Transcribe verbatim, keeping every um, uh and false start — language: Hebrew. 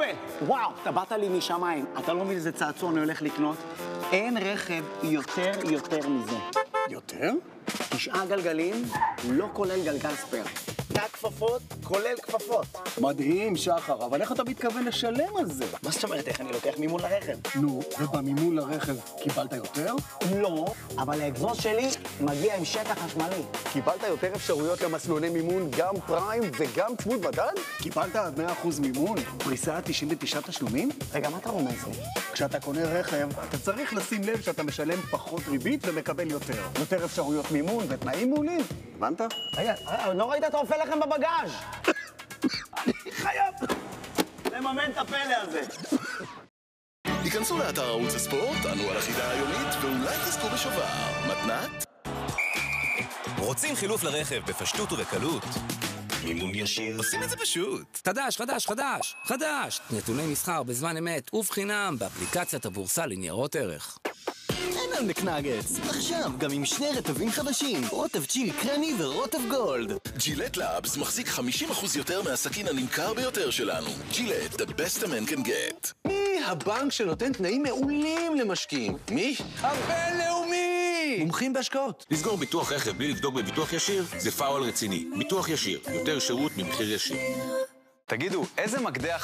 שמואל, וואו, אתה באת לי משמיים. אתה לא מבין איזה צעצוע אני הולך לקנות? אין רכב יותר יותר מזה. יותר? תשעה גלגלים, לא כולל גלגל ספייר. תת כפפות, כולל כפפות. מדהים, שחר, אבל איך אתה מתכוון לשלם על זה? מה זאת אומרת, איך אני לוקח מימון לרכב? נו, ובמימון לרכב קיבלת יותר? לא, אבל האגזוז שלי מגיע עם שקע חשמלי. קיבלת יותר אפשרויות למסלולי מימון, גם פריים וגם צמוד מדד? קיבלת עד מאה אחוז מימון, פריסה תשעים ותשעה תשלומים? רגע, מה אתה רומז לי? כשאתה קונה רכב, אתה צריך לשים לב שאתה משלם פחות ריבית ומקבל יותר. יותר אפשרויות מימון ותנאים מעולים. הבנת? רגע, לא ראית אתה אופה לכם בבגאז'? אני חייב לממן את הפלא הזה. היכנסו לאתר ערוץ הספורט, ענו על החידה היומית, ואולי תזכו בשובר. מתנת? רוצים חילוף לרכב בפשטות ובקלות? מימון ישיר. עושים את זה פשוט. חדש, חדש, חדש, חדש. נתוני מסחר בזמן אמת ובחינם באפליקציית הבורסה לניירות ערך. אין על מקנגטס, עכשיו גם עם שני רטבים חדשים, רוטב צ'יל קרמי ורוטב גולד. ג'ילט לאבס מחזיק חמישים אחוז יותר מהסכין הנמכר ביותר שלנו. ג'ילט, the best a man can get. מי הבנק שנותן תנאים מעולים למשקיעים? מי? הבינלאומי! מומחים בהשקעות. לסגור ביטוח רכב בלי לבדוק בביטוח ישיר זה פאול רציני. ביטוח ישיר, יותר שירות ממחיר ישיר. תגידו, איזה מקדח